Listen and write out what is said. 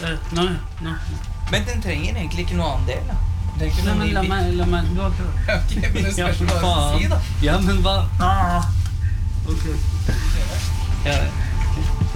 Nei. Men den trenger egentlig ikke noe annen del, da. Det er ikke Nei, noe men ny bil. la meg, du har prøvd. Ok, men det spørs hva du skal si, da. Ja, men hva? Ok. Ja,